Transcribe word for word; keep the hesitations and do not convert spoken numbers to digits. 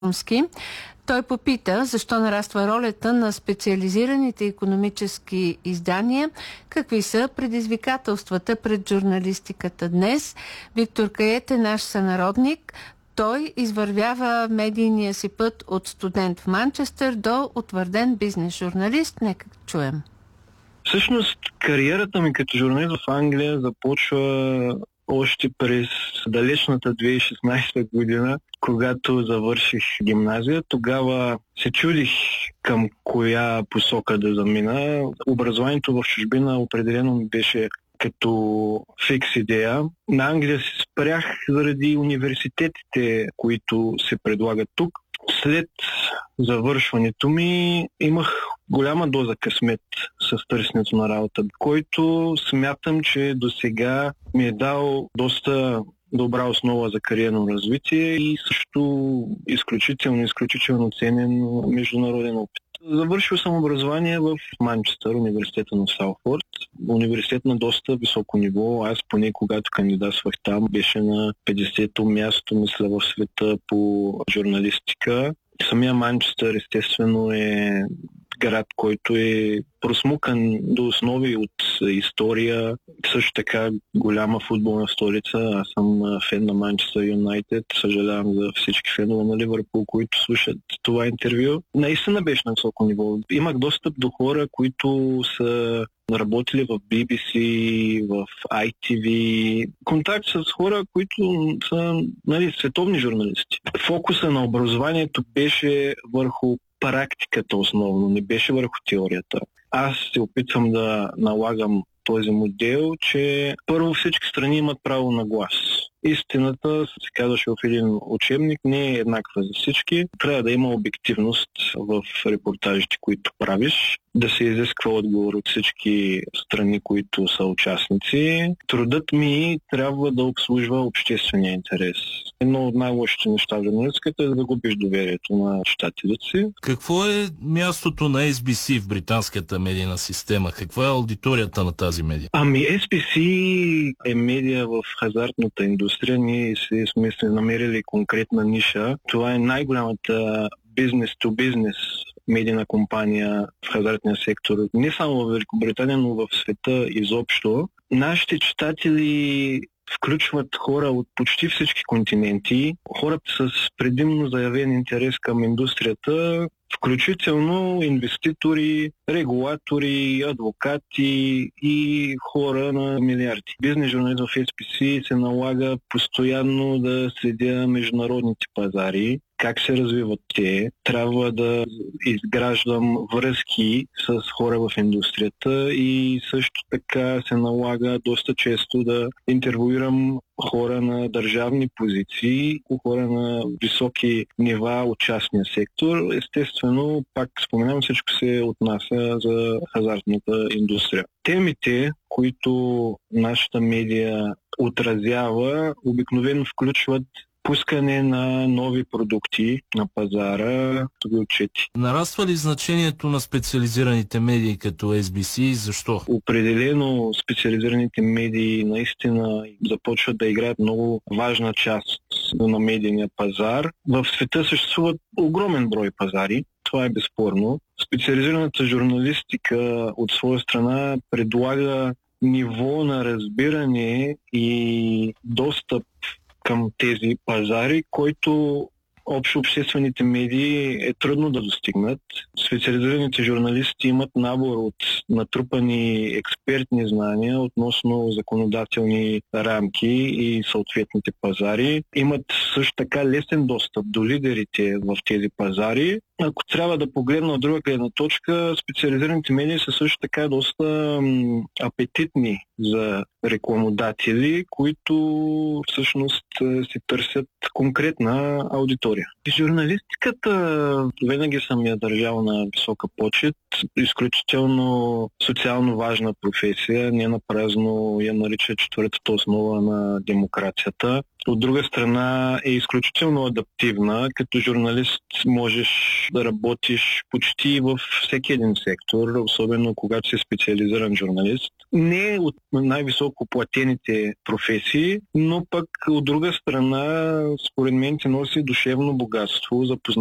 Омски. Той попита защо нараства ролята на специализираните икономически издания, какви са предизвикателствата пред журналистиката днес. Виктор Каят е наш сънародник. Той извървява медийния си път от студент в Манчестър до утвърден бизнес журналист. Нека чуем. Всъщност, кариерата ми като журналист в Англия започва още през далечната две хиляди и шестнадесета година, когато завърших гимназия. Тогава се чудих към коя посока да замина. Образованието в чужбина определено ми беше като фикс идея. На Англия се спрях заради университетите, които се предлагат тук. След завършването ми имах голяма доза късмет с търсенето на работа, който смятам, че досега ми е дал доста добра основа за кариерно развитие и също изключително, изключително ценен международен опит. Завършил съм образование в Манчестър, университета на Саутфорд. Университет на доста високо ниво. Аз поне когато кандидатствах там, беше на петдесето място, мисля, в света по журналистика. Самия Манчестър, естествено, е град, който е просмукан до основи от история. Също така голяма футболна столица. Аз съм фен на Манчестър Юнайтед. Съжалявам за всички фенове на Ливърпул, които слушат това интервю. Наистина беше на високо ниво. Имах достъп до хора, които са работили в Би Би Си, в Ай Ти Ви. Контакт с хора, които са, нали, световни журналисти. Фокуса на образованието беше върху практиката основно, не беше върху теорията. Аз се опитвам да налагам този модел, че първо всички страни имат право на глас. Истината, се казваше в един учебник, не е еднаква за всички. Трябва да има обективност в репортажите, които правиш, да се изисква отговор от всички страни, които са участници. Трудът ми трябва да обслужва обществения интерес. Едно от най-лошите неща в журналистиката е да губиш доверието на читателите си. Какво е мястото на Ес Би Си в британската медийна система? Каква е аудиторията на тази медия? Ами Ес Би Си е медия в хазартната индустрия. Ние си сме се намерили конкретна ниша. Това е най-голямата бизнес-то-бизнес медийна компания в хазартния сектор. Не само в Великобритания, но в света изобщо. Нашите читатели включват хора от почти всички континенти, хората с предимно заявен интерес към индустрията, включително инвеститори, регулатори, адвокати и хора на милиарди. Бизнес журнализъм в Ес Би Си се налага постоянно да следя международните пазари, как се развиват те. Трябва да изграждам връзки с хора в индустрията и също така се налага доста често да интервюирам хора на държавни позиции, хора на високи нива от частния сектор. Естествено, пак споменавам, всичко се отнася за хазартната индустрия. Темите, които нашата медия отразява, обикновено включват пускане на нови продукти на пазара, отчети. Нараства ли значението на специализираните медии като Ес Би Си и защо? Определено специализираните медии наистина започват да играят много важна част на медийния пазар. В света съществуват огромен брой пазари. Това е безспорно. Специализираната журналистика от своя страна предлага ниво на разбиране и достъп към тези пазари, който общо обществените медии е трудно да достигнат. Специализираните журналисти имат набор от натрупани експертни знания относно законодателни рамки и съответните пазари. Имат също така лесен достъп до лидерите в тези пазари. Ако трябва да погледна от друга гледна точка, специализираните медии са също така доста м, апетитни за рекламодатели, които всъщност си търсят конкретна аудитория. Журналистиката винаги съм я държал на висока почет. Изключително социално важна професия. Не напразно я нарича четвъртата основа на демокрацията. От друга страна е изключително адаптивна. Като журналист можеш да работиш почти във всеки един сектор, особено когато си специализиран журналист. Не е от най-високо платените професии, но пък от друга страна, според мен, ти носи душевно богатство, запознаване